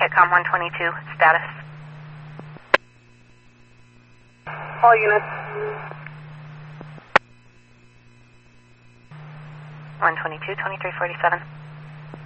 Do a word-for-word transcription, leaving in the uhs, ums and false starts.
Catcom one twenty-two, status. All units. one twenty-two, twenty-three forty-seven.